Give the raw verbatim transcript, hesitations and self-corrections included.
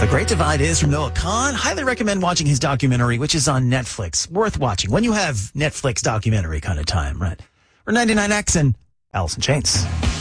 The Great Divide is from Noah Kahn. Highly recommend watching his documentary, which is on Netflix. Worth watching when you have Netflix documentary kind of time, right? Or ninety-nine X and Alice in Chains.